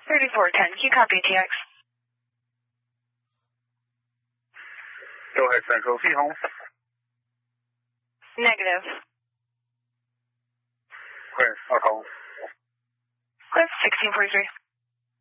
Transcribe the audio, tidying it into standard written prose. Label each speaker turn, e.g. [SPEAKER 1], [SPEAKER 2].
[SPEAKER 1] 3410, can you copy TX?
[SPEAKER 2] Go ahead, Central. See home?
[SPEAKER 1] Negative.
[SPEAKER 2] Clear. I'll call.
[SPEAKER 1] Clear, 1643.